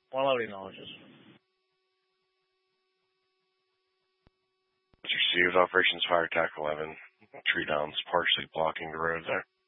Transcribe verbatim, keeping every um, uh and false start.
One loading acknowledges. Received. Operations Fire Attack eleven. Tree downs partially blocking the road there.